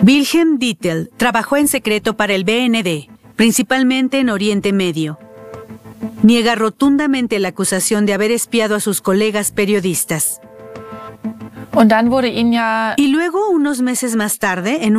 Wilhelm Dittel trabajó en secreto para el BND, principalmente en Oriente Medio. Niega rotundamente la acusación de haber espiado a sus colegas periodistas. Und dann wurde ihn ja Y luego, unos meses más tarde, en